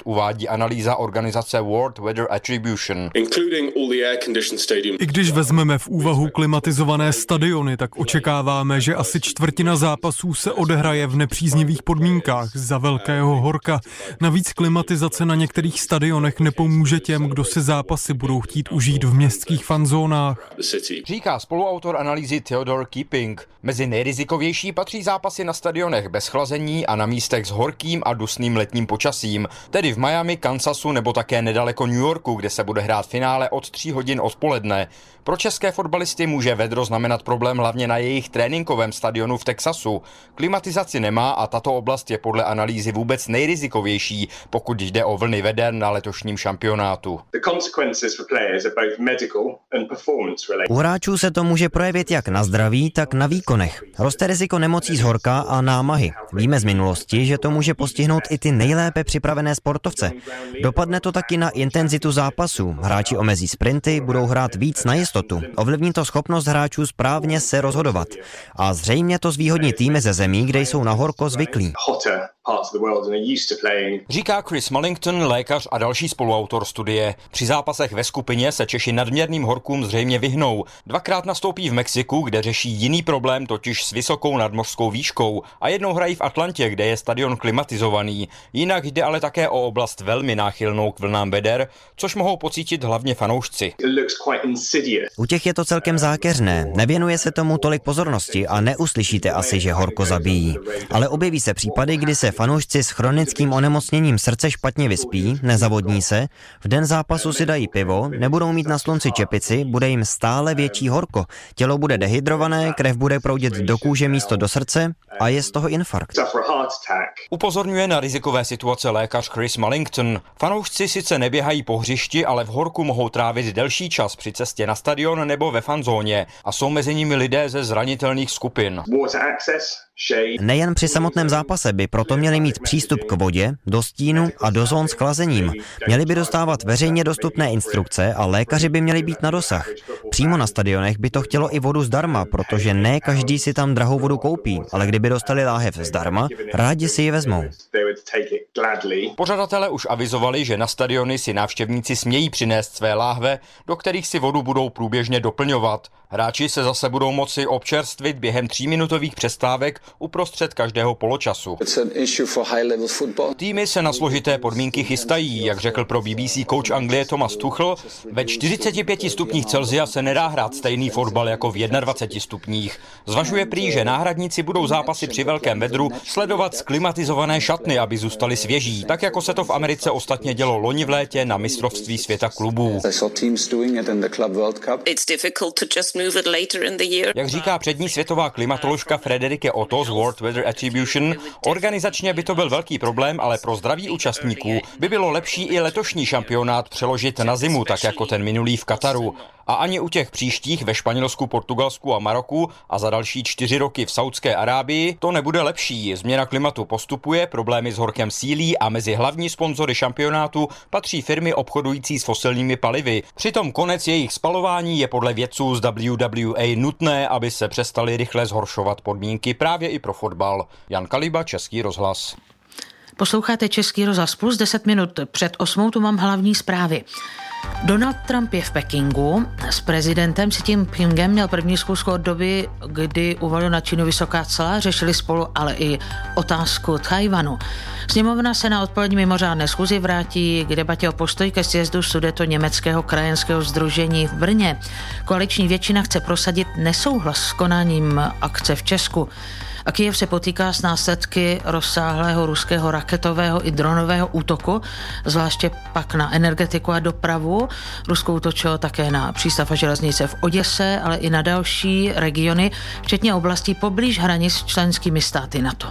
uvádí analýza organizace World Weather Attribution. I když vezmeme v úvahu klimatizované stadiony, tak očekáváme, že asi čtvrtina zápasů se odehraje v nepříznivých podmínkách za velkého horka. Navíc klimatizace na některých stadionech nepomůže těm, kdo si zápasy budou chtít užít v městských fanzónách. Říká spoluautor analýzy Theodore Keeping. Mezi nejrizikovější patří zápasy na stadionech bez chlazení a na místech s horkým a dusným letním počasím, tedy v Miami, Kansasu nebo také nedaleko New Yorku, kde se bude hrát finále od 3 hodin odpoledne. Pro české fotbalisty může vedro znamenat problém hlavně na jejich tréninkovém stadionu v Texasu. Klimatizaci nemá a tato oblast je podle analýzy vůbec nejrizikovější, pokud jde o vlny veder na letošním šampionátu. U hráčů se to může projevit jak na zdraví, tak na výkonech. Roste riziko nemocí z horka a námahy. Víme z minulosti, že to může postihnout i ty nejlépe připravené sportovce. Dopadne to taky na intenzitu zápasů. Hráči omezí sprinty, budou hrát víc na jistotu. Ovlivní to schopnost hráčů správně se rozhodovat. A zřejmě to zvýhodní týmy ze zemí, kde jsou na horko zvyklí. Říká Chris Mullington, lékař a další spoluautor studie. Při zápasech ve skupině se Češi nadměrným horkům zřejmě vyhnou. 2krát nastoupí v Mexiku, kde řeší jiný problém, totiž s vysokou nadmořskou výškou, a jednou hrají v Atlantě, kde je stadion klimatizovaný. Jinak jde ale také o oblast velmi náchylnou k vlnám veder, což mohou pocítit hlavně fanoušci. U těch je to celkem zákeřné. Nevěnuje se tomu tolik pozornosti a neuslyšíte asi, že horko zabíjí. Ale objeví se případy, kdy se fanoušci s chronickým onemocněním srdce špatně vyspí, nezavodní se, v den zápasu si dají pivo, nebudou mít na slunci čepici, bude jim stále větší horko. Tělo bude dehydrované, krev bude proudit do kůže místo do srdce a je z toho infarkt. Upozorňuje na rizikové situace lékař Chris Mullington. Fanoušci sice neběhají po hřišti, ale v horku mohou trávit delší čas při cestě na stadion nebo ve fanzóně a jsou mezi nimi lidé ze zranitelných skupin. Nejen při samotném zápase by proto měli mít přístup k vodě, do stínu a do zón s chlazením. Měli by dostávat veřejně dostupné instrukce a lékaři by měli být na dosah. Přímo na stadionech by to chtělo i vodu zdarma, protože ne každý si tam drahou vodu koupí, ale kdyby dostali láhev zdarma, rádi si ji vezmou. Pořadatelé už avizovali, že na stadiony si návštěvníci smějí přinést své láhve, do kterých si vodu budou průběžně doplňovat. Hráči se zase budou moci občerstvit během 3minutových přestávek uprostřed každého poločasu. Týmy se na složité podmínky chystají, jak řekl pro BBC kouč Anglie Thomas Tuchel. Ve 45 stupních Celsia se nedá hrát stejný fotbal jako v 21 stupních. Zvažuje prý, že náhradníci budou zápasy při velkém vedru sledovat z klimatizované šatny, aby zůstali svěží, tak jako se to v Americe ostatně dělo loni v létě na mistrovství světa klubů. Jak říká přední světová klimatoložka Frederike Otto z World Weather Attribution, organizačně by to byl velký problém, ale pro zdraví účastníků by bylo lepší i letošní šampionát přeložit na zimu, tak jako ten minulý v Kataru. A ani u těch příštích ve Španělsku, Portugalsku a Maroku a za další 4 roky v Saudské Arábii to nebude lepší. Změna klimatu postupuje, problémy s horkem sílí a mezi hlavní sponzory šampionátu patří firmy obchodující s fosilními palivy. Přitom konec jejich spalování je podle vědců z WWA nutné, aby se přestaly rychle zhoršovat podmínky právě i pro fotbal. Jan Kaliba, Český rozhlas. Posloucháte Český rozhlas plus 10 minut před 8 tu mám hlavní zprávy. Donald Trump je v Pekingu. S prezidentem Xi Jinpingem měl první schůzku od doby, kdy uvalil na Čínu vysoká cla, řešili spolu ale i otázku Tchaj-wanu. Sněmovna se na odpolední mimořádné schůzi vrátí k debatě o postoji ke sjezdu Sudetoněmeckého krajanského sdružení v Brně. Koaliční většina chce prosadit nesouhlas s konáním akce v Česku. A Kyjev se potýká s následky rozsáhlého ruského raketového i dronového útoku, zvláště pak na energetiku a dopravu. Rusko útočilo také na přístav a železnice v Oděse, ale i na další regiony, včetně oblastí poblíž hranic s členskými státy NATO.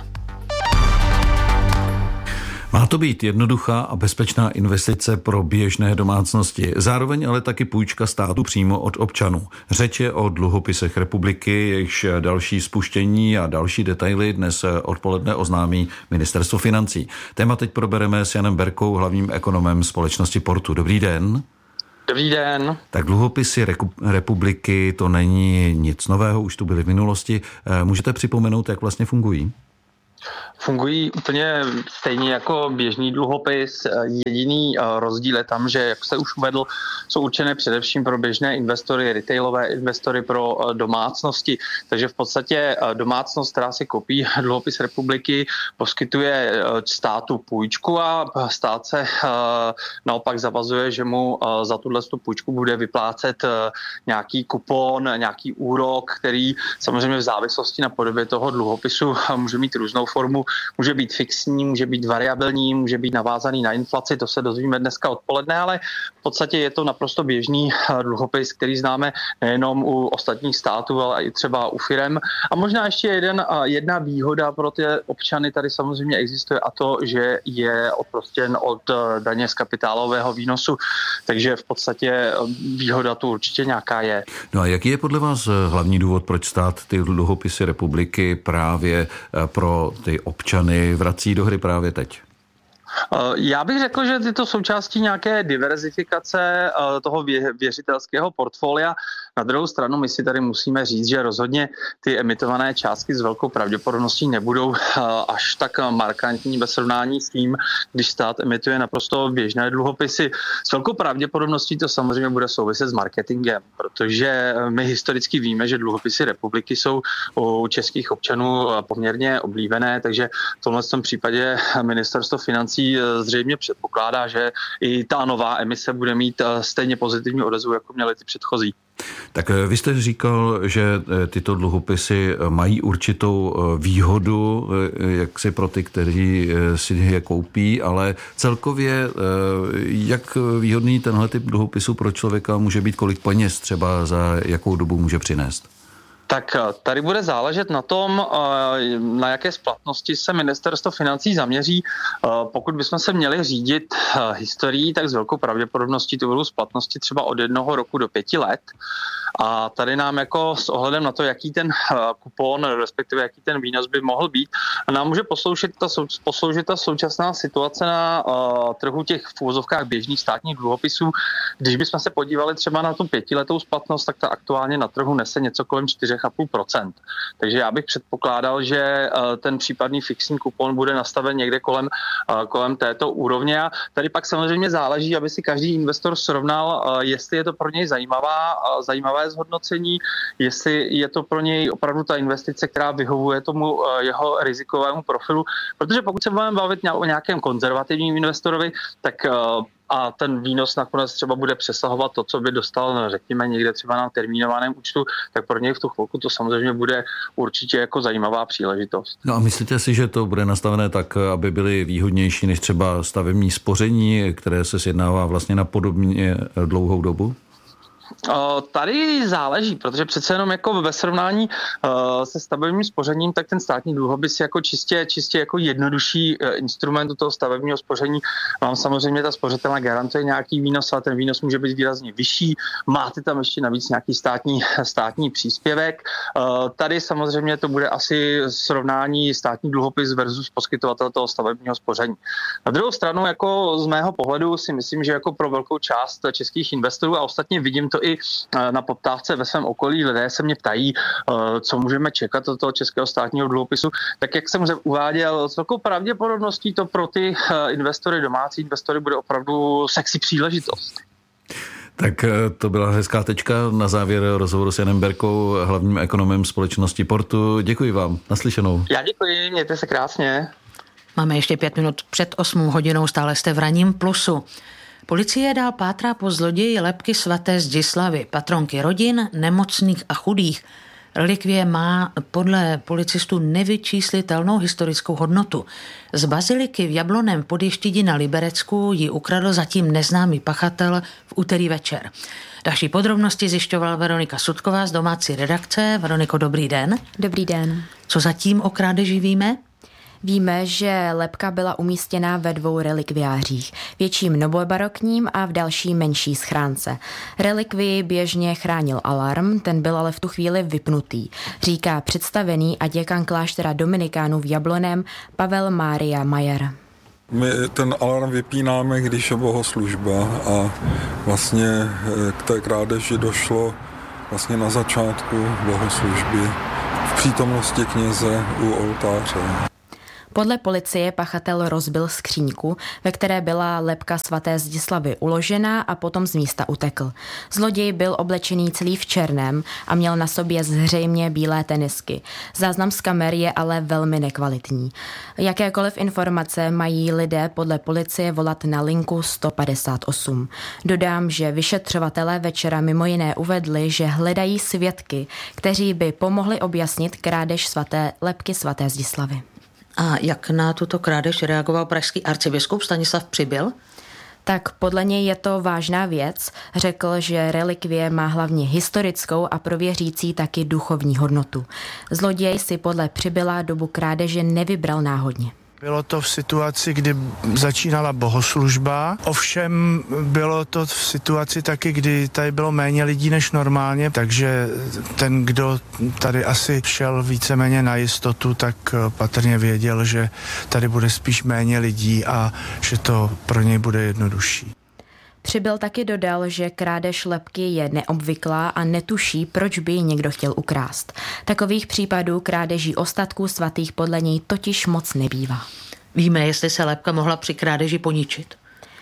Má to být jednoduchá a bezpečná investice pro běžné domácnosti, zároveň ale taky půjčka státu přímo od občanů. Řeč je o dluhopisech republiky, jejichž další spuštění a další detaily dnes odpoledne oznámí Ministerstvo financí. Téma teď probereme s Janem Berkou, hlavním ekonomem společnosti Portu. Dobrý den. Dobrý den. Tak dluhopisy republiky, to není nic nového, už tu byly v minulosti. Můžete připomenout, jak vlastně fungují? Fungují úplně stejně jako běžný dluhopis. Jediný rozdíl je tam, že, jak se už uvedl, jsou určené především pro běžné investory, retailové investory, pro domácnosti. Takže v podstatě domácnost, která si koupí dluhopis republiky, poskytuje státu půjčku a stát se naopak zavazuje, že mu za tuhle půjčku bude vyplácet nějaký kupon, nějaký úrok, který samozřejmě v závislosti na podobě toho dluhopisu může mít různou formu. Může být fixní, může být variabilní, může být navázaný na inflaci, to se dozvíme dneska odpoledne, ale v podstatě je to naprosto běžný dluhopis, který známe nejenom u ostatních států, ale i třeba u firem. A možná ještě jedna výhoda pro ty občany tady samozřejmě existuje, a to, že je oprostěn od daně z kapitálového výnosu, takže v podstatě výhoda tu určitě nějaká je. No a jaký je podle vás hlavní důvod, proč stát ty dluhopisy republiky právě pro ty občany vrací do hry právě teď? Já bych řekl, že je to součástí nějaké diverzifikace toho věřitelského portfolia. Na druhou stranu my si tady musíme říct, že rozhodně ty emitované částky s velkou pravděpodobností nebudou až tak markantní ve srovnání s tím, když stát emituje naprosto běžné dluhopisy. S velkou pravděpodobností to samozřejmě bude souviset s marketingem, protože my historicky víme, že dluhopisy republiky jsou u českých občanů poměrně oblíbené, takže v tomhle případě ministerstvo financí zřejmě předpokládá, že i ta nová emise bude mít stejně pozitivní odezvu, jako měly ty předchozí. Tak vy jste říkal, že tyto dluhopisy mají určitou výhodu, jak si pro ty, kteří si je koupí, ale celkově jak výhodný tenhle typ dluhopisu pro člověka může být, kolik peněz třeba za jakou dobu může přinést? Tak tady bude záležet na tom, na jaké splatnosti se ministerstvo financí zaměří. Pokud bychom se měli řídit historií, tak s velkou pravděpodobností to budou splatnosti třeba od 1 roku do 5 let. A tady nám jako s ohledem na to, jaký ten kupon, respektive jaký ten výnos by mohl být, nám může posloužit ta současná situace na trhu těch v uvozovkách běžných státních dluhopisů. Když bychom se podívali třeba na tu 5letou splatnost, tak ta aktuálně na trhu nese něco kolem 4,5%. Takže já bych předpokládal, že ten případný fixní kupon bude nastaven někde kolem této úrovně. A tady pak samozřejmě záleží, aby si každý investor srovnal, jestli je to pro něj zajímavé zhodnocení, jestli je to pro něj opravdu ta investice, která vyhovuje tomu jeho rizikovému profilu. Protože pokud se budeme bavit o nějakém konzervativním investorovi, tak a ten výnos nakonec třeba bude přesahovat to, co by dostal, řekněme, někde třeba na termínovaném účtu, tak pro něj v tu chvilku to samozřejmě bude určitě jako zajímavá příležitost. No a myslíte si, že to bude nastavené tak, aby byly výhodnější než třeba stavební spoření, které se sjednává vlastně na podobně dlouhou dobu? Tady záleží, protože přece jenom jako ve srovnání se stavebním spořením, tak ten státní dluhopis je jako čistě jako jednodušší instrument do toho stavebního spoření. Vám samozřejmě ta spořitelna garantuje nějaký výnos, ale ten výnos může být výrazně vyšší. Máte tam ještě navíc nějaký státní příspěvek. Tady samozřejmě to bude asi srovnání státní dluhopis versus poskytovatel toho stavebního spoření. Na druhou stranu, jako z mého pohledu si myslím, že jako pro velkou část českých investorů, a ostatně vidím to i na poptávce ve svém okolí, lidé se mě ptají, co můžeme čekat od toho českého státního dluhopisu, tak jak jsem uváděl, s velkou pravděpodobností to pro ty investory, domácí investory, bude opravdu sexy příležitost. Tak to byla hezká tečka na závěr rozhovoru s Janem Berkou, hlavním ekonomem společnosti Portu. Děkuji vám, naslyšenou. Já děkuji, mějte se krásně. Máme ještě 5 minut před 8 hodinou, stále jste v ranním plusu. Policie dál pátrá po zloději lebky svaté Zdislavy, patronky rodin, nemocných a chudých. Relikvie má podle policistů nevyčíslitelnou historickou hodnotu. Z baziliky v Jablonném Podještědí na Liberecku ji ukradl zatím neznámý pachatel v úterý večer. Další podrobnosti zjišťovala Veronika Sudková z domácí redakce. Veroniko, dobrý den. Dobrý den. Co zatím o krádeži víme? Víme, že lebka byla umístěná ve 2 relikviářích, větším novobarokním a v další menší schránce. Relikvii běžně chránil alarm, ten byl ale v tu chvíli vypnutý, říká představený a děkan kláštera Dominikánů v Jablonném Pavel Mária Majer. My ten alarm vypínáme, když je bohoslužba, a vlastně k té krádeži došlo vlastně na začátku bohoslužby v přítomnosti kněze u oltáře. Podle policie pachatel rozbil skříňku, ve které byla lebka svaté Zdislavy uložená a potom z místa utekl. Zloděj byl oblečený celý v černém a měl na sobě zřejmě bílé tenisky. Záznam z kamer je ale velmi nekvalitní. Jakékoliv informace mají lidé podle policie volat na linku 158. Dodám, že vyšetřovatelé večera mimo jiné uvedli, že hledají svědky, kteří by pomohli objasnit krádež lebky svaté Zdislavy. A jak na tuto krádež reagoval pražský arcibiskup Stanislav Přibyl? Tak podle něj je to vážná věc. Řekl, že relikvie má hlavně historickou a pro věřící taky duchovní hodnotu. Zloděj si podle Přibyla dobu krádeže nevybral náhodně. Bylo to v situaci, kdy začínala bohoslužba, ovšem bylo to v situaci taky, kdy tady bylo méně lidí než normálně, takže ten, kdo tady asi šel víceméně na jistotu, tak patrně věděl, že tady bude spíš méně lidí a že to pro něj bude jednodušší. Přibyl taky dodal, že krádež lebky je neobvyklá a netuší, proč by ji někdo chtěl ukrást. Takových případů krádeží ostatků svatých podle něj totiž moc nebývá. Víme, jestli se lebka mohla při krádeži poničit?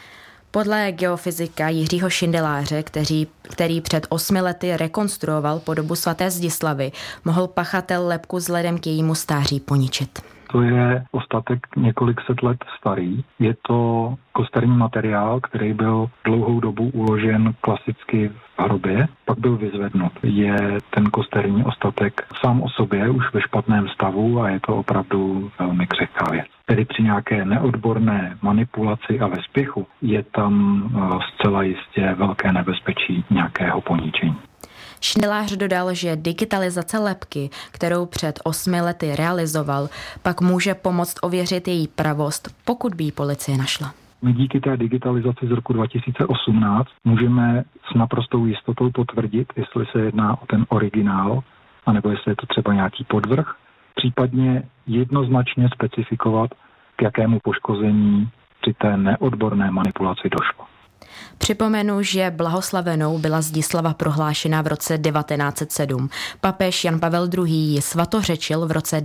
Podle geofyzika Jiřího Šindeláře, který před 8 lety rekonstruoval podobu svaté Zdislavy, mohl pachatel lebku vzhledem k jejímu stáří poničit. To je ostatek několik set let starý. Je to kosterní materiál, který byl dlouhou dobu uložen klasicky v hrobě, pak byl vyzvednut. Je ten kosterní ostatek sám o sobě už ve špatném stavu a je to opravdu velmi křehká věc. Tedy při nějaké neodborné manipulaci a ve spěchu je tam zcela jistě velké nebezpečí nějakého poničení. Šindelář dodal, že digitalizace lebky, kterou před 8 lety realizoval, pak může pomoct ověřit její pravost, pokud by ji policie našla. My díky té digitalizaci z roku 2018 můžeme s naprostou jistotou potvrdit, jestli se jedná o ten originál, anebo jestli je to třeba nějaký podvrh, případně jednoznačně specifikovat, k jakému poškození při té neodborné manipulaci došlo. Připomenu, že blahoslavenou byla Zdislava prohlášena v roce 1907. Papež Jan Pavel II. Ji svatořečil v roce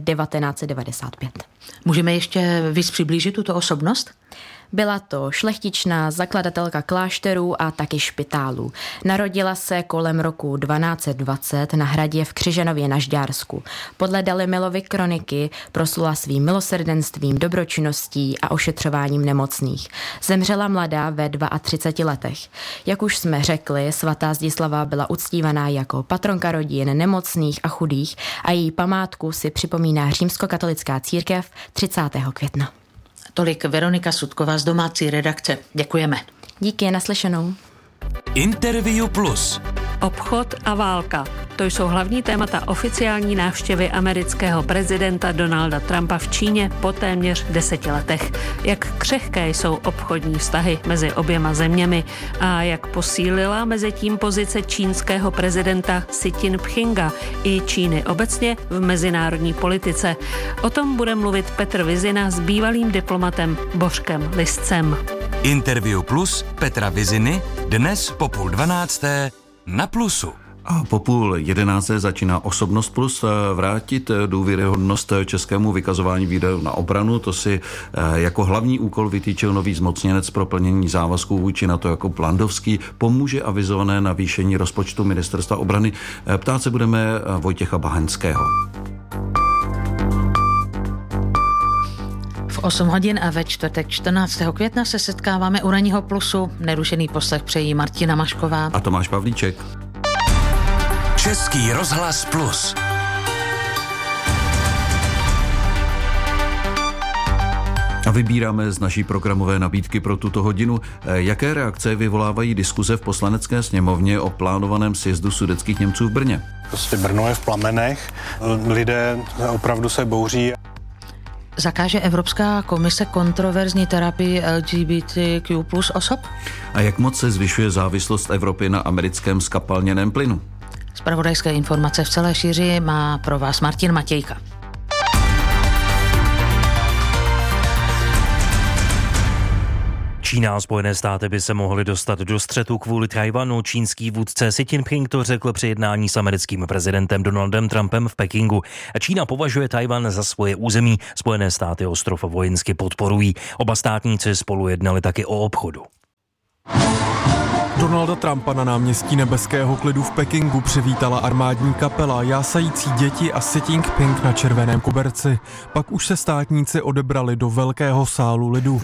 1995. Můžeme ještě víc přiblížit tuto osobnost? Byla to šlechtičná zakladatelka klášterů a taky špitálů. Narodila se kolem roku 1220 na hradě v Křižanově na Žďársku. Podle Dalimilovy kroniky proslula svým milosrdenstvím, dobročinností a ošetřováním nemocných. Zemřela mladá ve 32 letech. Jak už jsme řekli, svatá Zdislava byla uctívaná jako patronka rodin, nemocných a chudých a její památku si připomíná římskokatolická církev 30. května. Tolik Veronika Sudková z domácí redakce. Děkujeme. Díky, naslyšenou. Interview Plus. Obchod a válka. To jsou hlavní témata oficiální návštěvy amerického prezidenta Donalda Trumpa v Číně po téměř 10 letech. Jak křehké jsou obchodní vztahy mezi oběma zeměmi a jak posílila mezitím pozice čínského prezidenta Xi Jinpinga i Číny obecně v mezinárodní politice. O tom bude mluvit Petr Vizina s bývalým diplomatem Bořkem Liscem. Interview Plus Petra Viziny dnes po 11:30 na Plusu. A po 10:30 začíná Osobnost Plus vrátit důvěryhodnost českému vykazování výdajů na obranu. To si jako hlavní úkol vytýčil nový zmocněnec pro plnění závazků vůči NATO Jakub Landovský. Pomůže avizované navýšení rozpočtu Ministerstva obrany. Ptát se budeme Vojtěcha Bahenského. V 8 hodin a ve čtvrtek 14. května se setkáváme u Ranního Plusu. Nerušený poslech přejí Martina Mašková a Tomáš Pavlíček. Český rozhlas Plus. A vybíráme z naší programové nabídky pro tuto hodinu. Jaké reakce vyvolávají diskuze v Poslanecké sněmovně o plánovaném sjezdu sudetských Němců v Brně? Prostě Brno je v plamenech, lidé opravdu se bouří. Zakáže Evropská komise kontroverzní terapii LGBTQ plus osob? A jak moc se zvyšuje závislost Evropy na americkém zkapalněném plynu? Zpravodajské informace v celé šíři má pro vás Martin Matějka. Čína a Spojené státy by se mohly dostat do střetu kvůli Tchaj-wanu. Čínský vůdce Xi Jinping to řekl při jednání s americkým prezidentem Donaldem Trumpem v Pekingu. Čína považuje Tchaj-wan za svoje území, Spojené státy ostrov vojensky podporují. Oba státníci spolu jednali taky o obchodu. Donalda Trumpa na náměstí Nebeského klidu v Pekingu přivítala armádní kapela, jásající děti a Xi Jinping na červeném koberci. Pak už se státníci odebrali do velkého sálu lidu.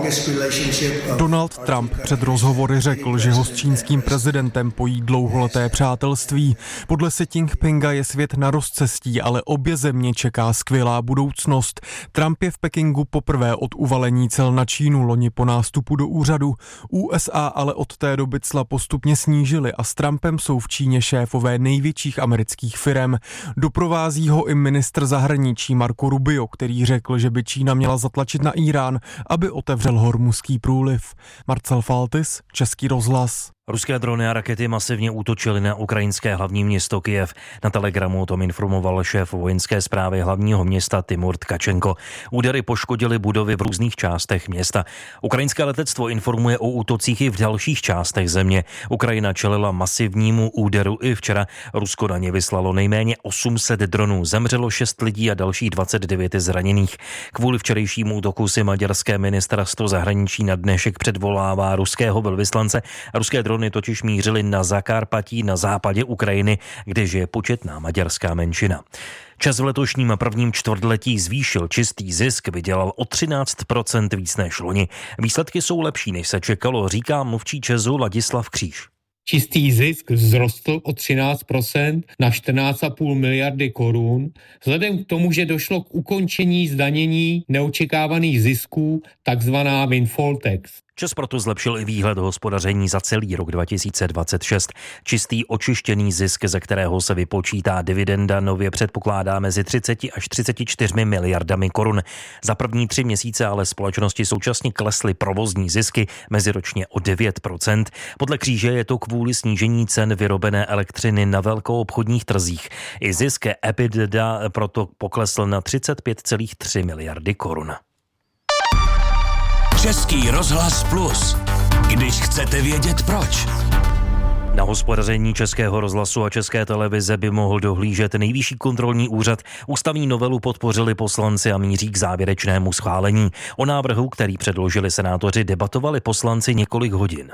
Donald Trump před rozhovory řekl, že ho s čínským prezidentem pojí dlouholeté přátelství. Podle Xi Jinpinga je svět na rozcestí, ale obě země čeká skvělá budoucnost. Trump je v Pekingu poprvé od uvalení cel na Čínu loni po nástupu do úřadu. USA ale od té doby cla postupně snížily a s Trumpem jsou v Číně šéfové největších amerických firem. Doprovází ho i ministr zahraničí Marco Rubio, který řekl, že by Čína měla zatlačit na Irán, aby otevřel Hormuzský průliv. Marcel Faltis, Český rozhlas. Ruské drony a rakety masivně útočily na ukrajinské hlavní město Kyjev. Na Telegramu o tom informoval šéf vojenské správy hlavního města Timur Tkačenko. Údery poškodily budovy v různých částech města. Ukrajinské letectvo informuje o útocích i v dalších částech země. Ukrajina čelila masivnímu úderu i včera. Rusko na ně vyslalo nejméně 800 dronů. Zemřelo 6 lidí a dalších 29 zraněných. Kvůli včerejšímu útoku si maďarské ministerstvo zahraničí na dnešek předvolává ruského velvyslance. Ruské drony totiž mířily na Zakarpatí na západě Ukrajiny, kde žije početná maďarská menšina. ČEZ v letošním prvním čtvrtletí zvýšil čistý zisk, vydělal o 13% víc než loni. Výsledky jsou lepší, než se čekalo, říká mluvčí ČEZu Ladislav Kříž. Čistý zisk vzrostl o 13% na 14,5 miliardy korun. Vzhledem k tomu, že došlo k ukončení zdanění neočekávaných zisků, takzvaná windfall tax. ČEZ proto zlepšil i výhled hospodaření za celý rok 2026. Čistý očištěný zisk, ze kterého se vypočítá dividenda, nově předpokládá mezi 30 až 34 miliardami korun. Za první 3 měsíce ale společnosti současně klesly provozní zisky meziročně o 9%. Podle Kříže je to kvůli snížení cen vyrobené elektřiny na velkoobchodních trzích. I zisk EBITDA proto poklesl na 35,3 miliardy korun. Český rozhlas Plus. Když chcete vědět proč. Na hospodaření Českého rozhlasu a České televize by mohl dohlížet Nejvyšší kontrolní úřad. Ústavní novelu podpořili poslanci a míří k závěrečnému schválení. O návrhu, který předložili senátoři, debatovali poslanci několik hodin.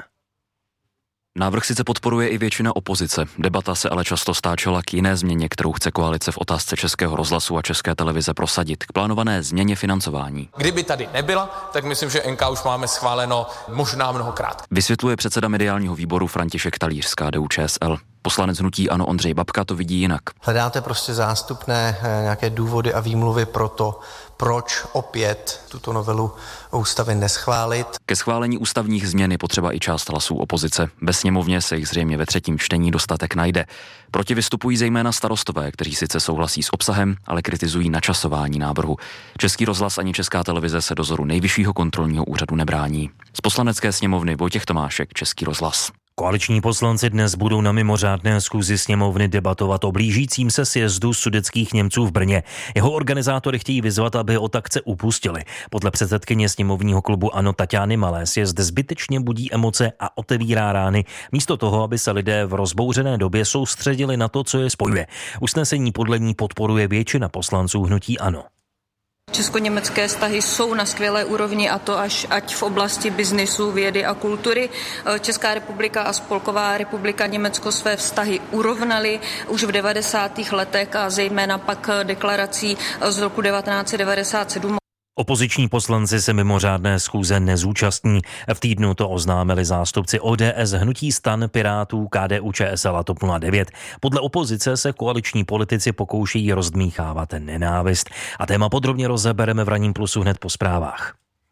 Návrh sice podporuje i většina opozice, debata se ale často stáčela k jiné změně, kterou chce koalice v otázce Českého rozhlasu a České televize prosadit, k plánované změně financování. Kdyby tady nebyla, tak myslím, že NK už máme schváleno možná mnohokrát. Vysvětluje předseda mediálního výboru František Talíř z KDU-ČSL. Poslanec hnutí ANO Ondřej Babka to vidí jinak. Hledáte prostě zástupné nějaké důvody a výmluvy pro to, proč opět tuto novelu ústavy neschválit. Ke schválení ústavních změn je potřeba i část hlasů opozice. Ve sněmovně se jich zřejmě ve třetím čtení dostatek najde. Proti vystupují zejména starostové, kteří sice souhlasí s obsahem, ale kritizují načasování návrhu. Český rozhlas ani Česká televize se dozoru Nejvyššího kontrolního úřadu nebrání. Z Poslanecké sněmovny Vojtěch Tomášek, Český rozhlas. Koaliční poslanci dnes budou na mimořádné schůzi sněmovny debatovat o blížícím se sjezdu sudetských Němců v Brně. Jeho organizátory chtějí vyzvat, aby od akce upustili. Podle předsedkyně sněmovního klubu ANO Taťány Malé sjezd zbytečně budí emoce a otevírá rány, místo toho, aby se lidé v rozbouřené době soustředili na to, co je spojuje. Usnesení podle ní podporuje většina poslanců hnutí ANO. Česko-německé vztahy jsou na skvělé úrovni, a to ať v oblasti biznisu, vědy a kultury. Česká republika a Spolková republika Německo své vztahy urovnaly už v 90. letech a zejména pak deklarací z roku 1997. Opoziční poslanci se mimořádné schůze nezúčastní. V týdnu to oznámili zástupci ODS, hnutí STAN, Pirátů, KDU-ČSL a TOP 09. Podle opozice se koaliční politici pokoušejí rozdmýchávat nenávist. A téma podrobně rozebereme v Ranním plusu hned po zprávách.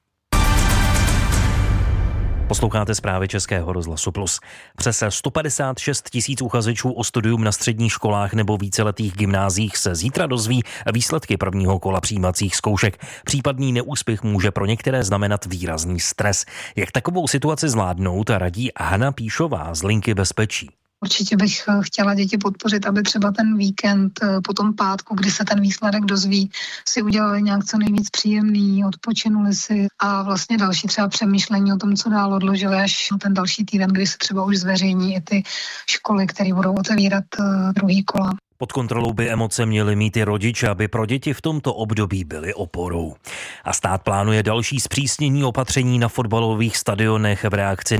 Posloucháte zprávy Českého rozhlasu Plus. Přes 156 000 uchazečů o studium na středních školách nebo víceletých gymnáziích se zítra dozví výsledky prvního kola přijímacích zkoušek. Případný neúspěch může pro některé znamenat výrazný stres. Jak takovou situaci zvládnout, radí Hana Píšová z Linky bezpečí. Určitě bych chtěla děti podpořit, aby třeba ten víkend po tom pátku, kdy se ten výsledek dozví, si udělali nějak co nejvíc příjemný, odpočinuli si a vlastně další třeba přemýšlení o tom, co dál odložili až na ten další týden, kdy se třeba už zveřejní i ty školy, které budou otevírat druhý kola. Pod kontrolou by emoce měly mít i rodiče, aby pro děti v tomto období byly oporou. A stát plánuje další zpřísnění opatření na fotbalových stadionech v reakci